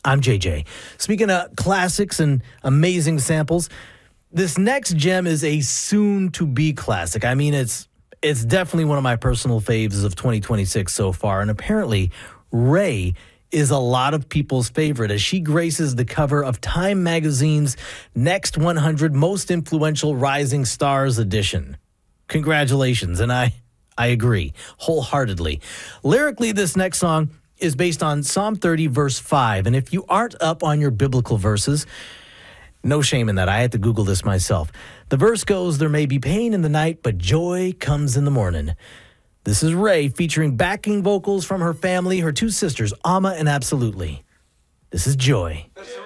I'm JJ. Speaking of classics and amazing samples, this next gem is a soon-to-be classic. I mean, it's definitely one of my personal faves of 2026 so far, and apparently Ray is a lot of people's favorite as she graces the cover of Time Magazine's Next 100 Most Influential Rising Stars edition. Congratulations, and I agree wholeheartedly. Lyrically, this next song is based on Psalm 30, verse 5. And if you aren't up on your biblical verses, no shame in that. I had to Google this myself. The verse goes, "There may be pain in the night, but joy comes in the morning." This is Ray featuring backing vocals from her family, her two sisters, Amma and Absolutely. This is Joy.